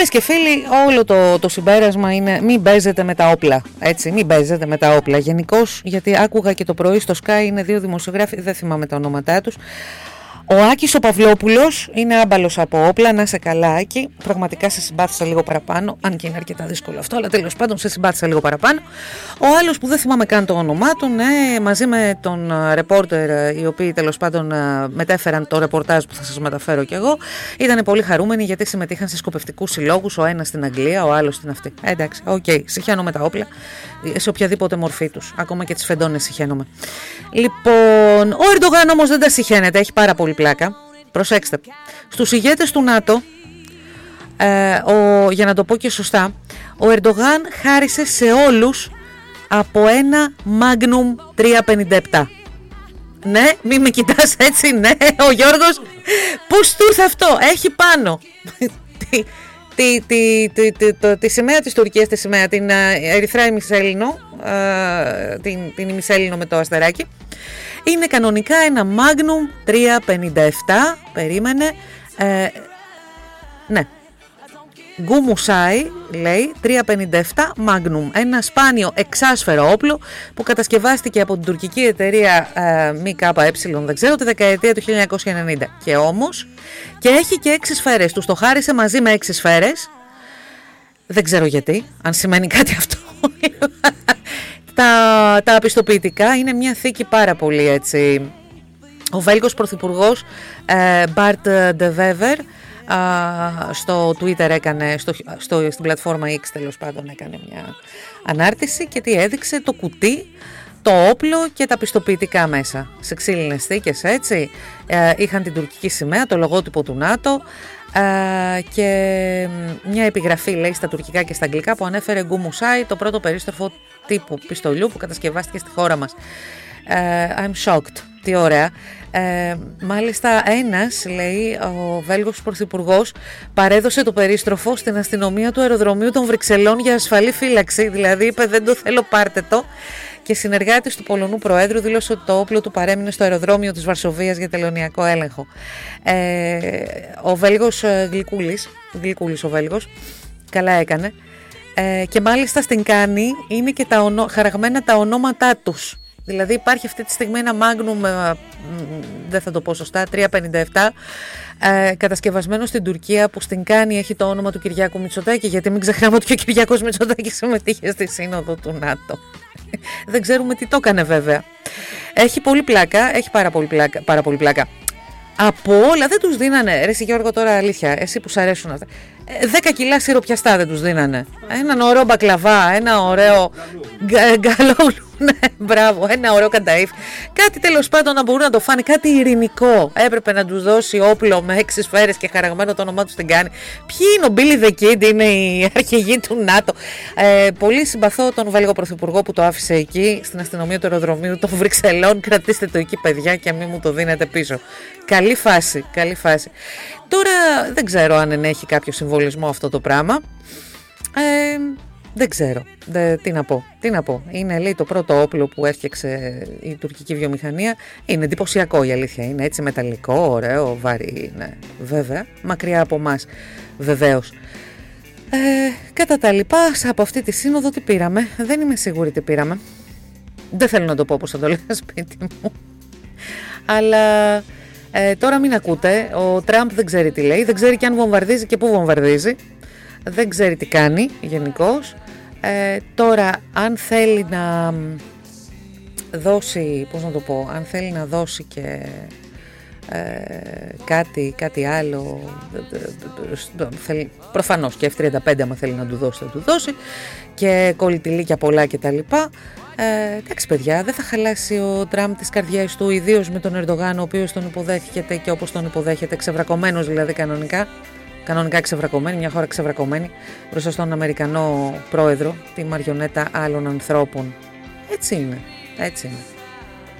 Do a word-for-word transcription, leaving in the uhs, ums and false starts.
Φίλες και φίλοι, όλο το, το συμπέρασμα είναι μην παίζετε με τα όπλα. Έτσι, μην παίζετε με τα όπλα. Γενικώς, γιατί άκουγα και το πρωί στο Sky, είναι δύο δημοσιογράφοι, δεν θυμάμαι τα ονόματά τους. Ο Άκης ο Παυλόπουλος είναι άμπαλος από όπλα, να σε καλά Άκη. Πραγματικά σε συμπάθησα λίγο παραπάνω, αν και είναι αρκετά δύσκολο αυτό, αλλά τέλος πάντων σε συμπάθησα λίγο παραπάνω. Ο άλλος που δεν θυμάμαι καν το όνομά του, ναι, μαζί με τον ρεπόρτερ, οι οποίοι τέλος πάντων μετέφεραν το ρεπορτάζ που θα σας μεταφέρω κι εγώ, ήταν πολύ χαρούμενοι γιατί συμμετείχαν σε σκοπευτικούς συλλόγους, ο ένας στην Αγγλία, ο άλλος στην αυτή. Ε, εντάξει, οκ, okay, συχαίνομαι τα όπλα, σε οποιαδήποτε μορφή τους, ακόμα και τις φεντόνες συχαίνομαι. Λοιπόν, ο Ερντογάν όμως δεν τα συχαίνεται, έχει πάρα πολύ πλάκα. Προσέξτε, στους ηγέτες του ΝΑΤΟ, ε, ο, για να το πω και σωστά, ο Ερντογάν χάρισε σε όλους από ένα Magnum τριακόσια πενήντα επτά. Ναι, μη με κοιτάς έτσι, ναι, ο Γιώργος, πώς του ήρθε αυτό, έχει πάνω τη, τη, τη, τη, τη, τη, τη σημαία της Τουρκίας, τη σημαία, την ερυθρά ημισέλινο, ε, την, την ημισέλινο με το αστεράκι. Είναι κανονικά ένα Magnum τριακόσια πενήντα επτά, περίμενε, ε, ναι, Γκουμουσάι λέει τριακόσια πενήντα επτά Magnum, ένα σπάνιο εξάσφαιρο όπλο που κατασκευάστηκε από την τουρκική εταιρεία ε, ΜΚΕ, δεν ξέρω, τη δεκαετία του χίλια εννιακόσια ενενήντα. Και όμως, και έχει και έξι σφαίρες, τους το χάρισε μαζί με έξι σφαίρες, δεν ξέρω γιατί, αν σημαίνει κάτι αυτό. Τα, τα πιστοποιητικά είναι μια θήκη πάρα πολύ έτσι. Ο Βέλγος πρωθυπουργός ε, Μπαρτ ντε Βέβερ στο Twitter έκανε, στο, στο, στην πλατφόρμα X τέλος πάντων έκανε μια ανάρτηση και τι έδειξε, το κουτί, το όπλο και τα πιστοποιητικά μέσα. Σε ξύλινες θήκες έτσι, ε, είχαν την τουρκική σημαία, το λογότυπο του ΝΑΤΟ ε, και μια επιγραφή λέει στα τουρκικά και στα αγγλικά που ανέφερε Γκουμουσάι, το πρώτο περίστροφο τύπου πιστολιού που κατασκευάστηκε στη χώρα μας. ε, I'm shocked, τι ωραία. Ε, μάλιστα ένας, λέει, ο Βέλγος πρωθυπουργός παρέδωσε το περίστροφο στην αστυνομία του αεροδρομίου των Βρυξελών για ασφαλή φύλαξη, δηλαδή είπε δεν το θέλω, πάρτε το. Και συνεργάτης του Πολωνού Προέδρου δήλωσε ότι το όπλο του παρέμεινε στο αεροδρόμιο της Βαρσοβίας για τελωνειακό έλεγχο. Ε, ο Βέλγος Γλυκούλης, Γλυκούλης ο Βέλγος, καλά έκανε. Ε, και μάλιστα στην Κάνη είναι και τα ονο... χαραγμένα τα ονόματά τους. Δηλαδή υπάρχει αυτή τη στιγμή ένα Magnum, ε, δεν θα το πω σωστά, τριακόσια πενήντα επτά, ε, κατασκευασμένο στην Τουρκία, που στην Κάνη έχει το όνομα του Κυριάκου Μητσοτάκη, γιατί μην ξεχνάμε ότι και ο Κυριάκος Μητσοτάκης συμμετείχε στη σύνοδο του ΝΑΤΟ. Δεν ξέρουμε τι το έκανε βέβαια. Έχει πολύ πλάκα, έχει πάρα πολύ πλάκα, πάρα πολύ πλάκα. Από όλα δεν τους δίνανε, ρε εσύ Γιώργο τώρα αλήθεια, εσύ που σ' αρέσουν αυτά, δέκα κιλά σιροπιαστά δεν τους δίνανε. Έναν ωραίο μπακλαβά, ένα ωραίο γκαλόλου, ναι, μπράβο, ένα ωραίο κανταΐφ. Κάτι τέλος πάντων να μπορούν να το φάνε, κάτι ειρηνικό. Έπρεπε να τους δώσει όπλο με έξι σφαίρες και χαραγμένο το όνομά τους την Κάνη. Ποιοι είναι ο Μπίλι Δε Κιντ, είναι η αρχηγή του ΝΑΤΟ. Ε, πολύ συμπαθώ τον Βέλγο πρωθυπουργό που το άφησε εκεί, στην αστυνομία του αεροδρομίου των Βρυξελών. Κρατήστε το εκεί, παιδιά, και μην μου το δίνετε πίσω. Καλή φάση, καλή φάση. Τώρα δεν ξέρω αν ενέχει κάποιο συμβολισμό αυτό το πράγμα. Ε, δεν ξέρω. Δε, τι να πω. Τι να πω. Είναι, λέει, το πρώτο όπλο που έφτιαξε η τουρκική βιομηχανία. Είναι εντυπωσιακό, η αλήθεια είναι. Έτσι μεταλλικό, ωραίο, βαρύ. Ναι, βέβαια. Μακριά από εμάς, βεβαίως. Ε, κατά τα λοιπά, από αυτή τη σύνοδο τι πήραμε. Δεν είμαι σίγουρη τι πήραμε. Δεν θέλω να το πω όπως θα το λέω σπίτι μου. Αλλά... Ε, τώρα μην ακούτε, ο Τραμπ δεν ξέρει τι λέει, δεν ξέρει και αν βομβαρδίζει και πού βομβαρδίζει, δεν ξέρει τι κάνει γενικώς. Ε, τώρα αν θέλει να δώσει, πώς να το πω, αν θέλει να δώσει και ε, κάτι, κάτι άλλο, θέλει, προφανώς και εφ τριάντα πέντε άμα θέλει να του δώσει θα του δώσει, και κολλητηλίκια πολλά και τα λοιπά. Ε, εντάξει παιδιά, δεν θα χαλάσει ο Τραμπ τις καρδιές του, ιδίως με τον Ερντογάν, ο οποίος τον υποδέχεται και όπως τον υποδέχεται, ξεβρακωμένος δηλαδή κανονικά, κανονικά ξεβρακωμένη, μια χώρα ξεβρακωμένη μπροστά στον Αμερικανό πρόεδρο, τη μαριονέτα άλλων ανθρώπων. Έτσι είναι, έτσι είναι.